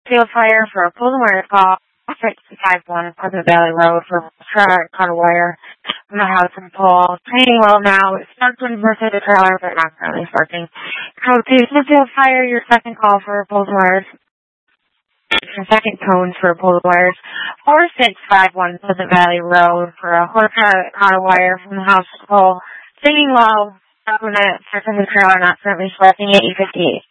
Field fire for a pull wire call. 651 Pleasant Valley Road for trailer caught a wire from the house and pole. Training well now. It's stuck 20% of the trailer, but not currently sparking. Code 2 Smithfield Fire, your second call for pulled wires. Your second cone for pulled wires. 4651 Pleasant Valley Road for a horsepower that caught a wire from the house and pole. Singing low. Stuck 1 minute. Stuck in the trailer, not currently sparking. 858.